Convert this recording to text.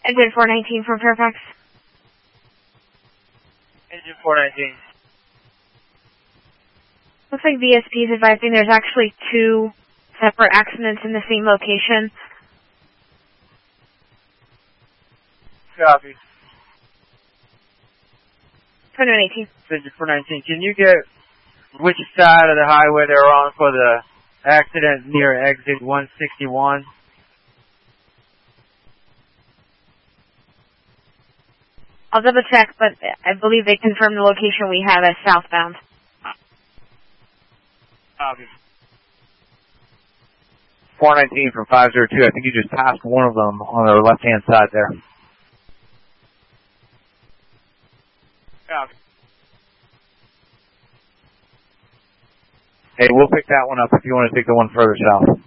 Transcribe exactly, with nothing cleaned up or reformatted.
Engine four nineteen from Fairfax. Engine four nineteen. Looks like V S P is advising there's actually two separate accidents in the same location. Copy. twenty-one eighteen. Engine four nineteen. Can you get which side of the highway they're on for the accident near exit one sixty-one? I'll double check, but I believe they confirmed the location we have as southbound. Copy. four nineteen from five zero two. I think you just passed one of them on the left-hand side there. Copy. Hey, we'll pick that one up if you want to take the one further south.